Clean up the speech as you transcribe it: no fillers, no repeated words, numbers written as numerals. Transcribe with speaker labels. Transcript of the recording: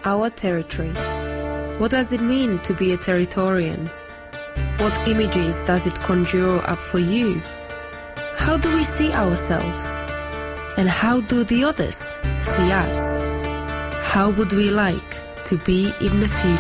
Speaker 1: our territory. What does it mean to be a Territorian? What images does it conjure up for you? How do we see ourselves? And how do the others see us? How would we like to be in the future?